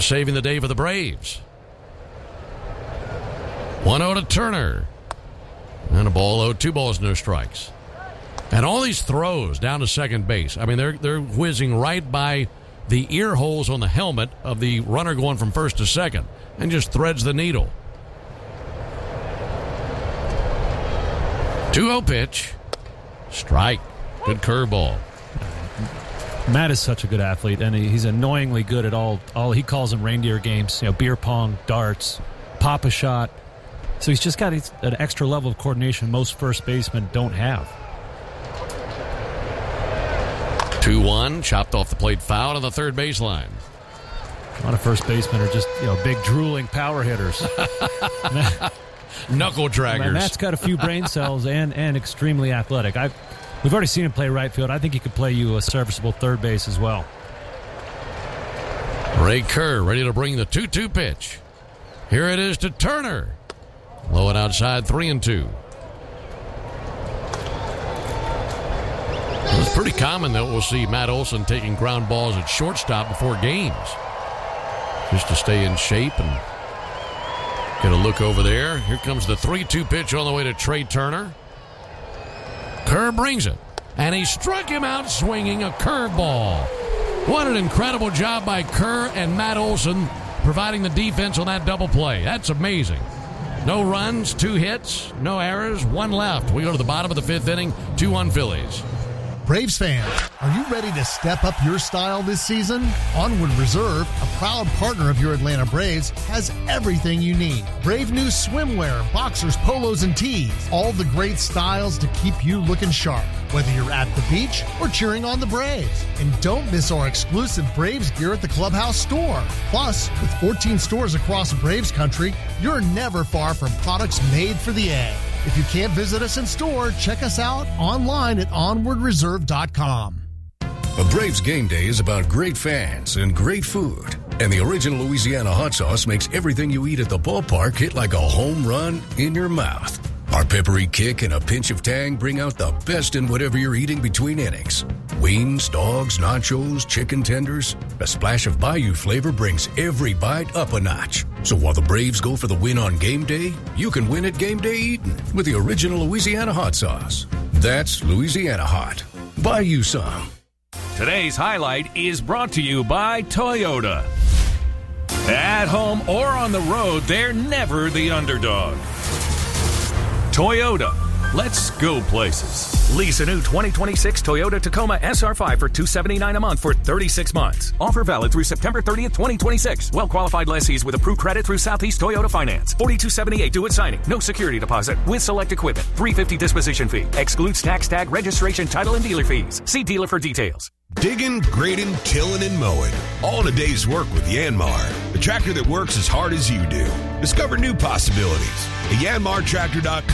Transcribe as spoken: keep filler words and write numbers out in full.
One saving the day for the Braves. one oh to Turner. And a ball oh, two balls, no strikes. And all these throws down to second base, I mean, they're they're whizzing right by the ear holes on the helmet of the runner going from first to second and just threads the needle. two oh pitch. Strike. Good curveball. Matt is such a good athlete, and he's annoyingly good at all, all he calls them reindeer games, you know, beer pong, darts, pop a shot. So he's just got an extra level of coordination most first basemen don't have. two one, chopped off the plate foul on the third baseline. A lot of first basemen are just, you know, big drooling power hitters. Knuckle draggers. Man, Matt's got a few brain cells and, and extremely athletic. I, we've already seen him play right field. I think he could play you a serviceable third base as well. Ray Kerr ready to bring the two two pitch. Here it is to Turner. Low and outside, three and two. It's pretty common that we'll see Matt Olson taking ground balls at shortstop before games, just to stay in shape and get a look over there. Here comes the three two pitch on the way to Trey Turner. Kerr brings it, and he struck him out swinging a curveball. What an incredible job by Kerr and Matt Olson providing the defense on that double play. That's amazing. No runs, two hits, no errors, one left. We go to the bottom of the fifth inning, two one Phillies. Braves fans, are you ready to step up your style this season? Onward Reserve, a proud partner of your Atlanta Braves, has everything you need. Brave new swimwear, boxers, polos, and tees. All the great styles to keep you looking sharp, whether you're at the beach or cheering on the Braves. And don't miss our exclusive Braves gear at the Clubhouse store. Plus, with fourteen stores across Braves country, you're never far from products made for the A. If you can't visit us in store, check us out online at onward reserve dot com. A Braves game day is about great fans and great food. And the original Louisiana hot sauce makes everything you eat at the ballpark hit like a home run in your mouth. Our peppery kick and a pinch of tang bring out the best in whatever you're eating between innings. Wings, dogs, nachos, chicken tenders. A splash of Bayou flavor brings every bite up a notch. So while the Braves go for the win on game day, you can win at game day eating with the original Louisiana hot sauce. That's Louisiana hot. Buy you some. Today's highlight is brought to you by Toyota. At home or on the road, they're never the underdog. Toyota. Let's go places. Lease a new twenty twenty-six Toyota Tacoma S R five for two hundred seventy-nine dollars a month for thirty-six months. Offer valid through September thirtieth, twenty twenty-six. Well-qualified lessees with approved credit through Southeast Toyota Finance. forty-two seventy-eight due at signing. No security deposit with select equipment. three hundred fifty dollars disposition fee. Excludes tax tag, registration, title, and dealer fees. See dealer for details. Digging, grading, tilling, and mowing. All in a day's work with Yanmar. The tractor that works as hard as you do. Discover new possibilities at yanmar tractor dot com.